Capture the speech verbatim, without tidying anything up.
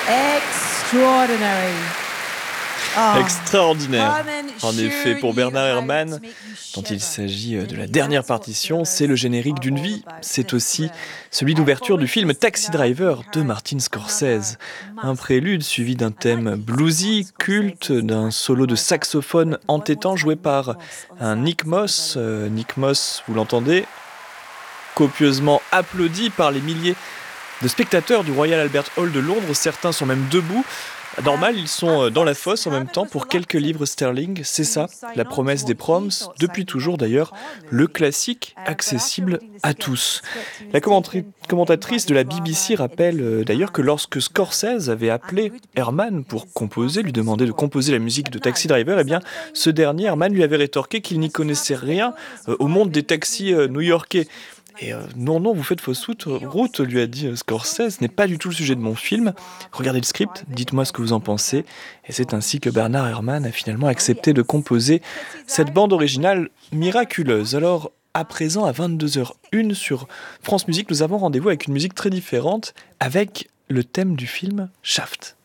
Extraordinary. Oh. Extraordinaire. En effet, pour Bernard Herrmann, dont il s'agit de la dernière partition, c'est le générique d'une vie. C'est aussi celui d'ouverture du film Taxi Driver de Martin Scorsese. Un prélude suivi d'un thème bluesy, culte, d'un solo de saxophone entêtant joué par un Nick Moss. Euh, Nick Moss, vous l'entendez, copieusement applaudi par les milliers de spectateurs du Royal Albert Hall de Londres. Certains sont même debout. Normal, ils sont dans la fosse en même temps pour quelques livres sterling. C'est ça, la promesse des proms, depuis toujours d'ailleurs, le classique accessible à tous. La commentri- commentatrice de la B B C rappelle d'ailleurs que lorsque Scorsese avait appelé Herrmann pour composer, lui demander de composer la musique de Taxi Driver, eh bien, ce dernier, Herrmann, lui avait rétorqué qu'il n'y connaissait rien au monde des taxis new-yorkais. Et euh, non, non, vous faites fausse route, lui a dit Scorsese, ce n'est pas du tout le sujet de mon film. Regardez le script, dites-moi ce que vous en pensez. Et c'est ainsi que Bernard Herrmann a finalement accepté de composer cette bande originale miraculeuse. Alors, à présent, à vingt-deux heures une sur France Musique, nous avons rendez-vous avec une musique très différente, avec le thème du film Shaft.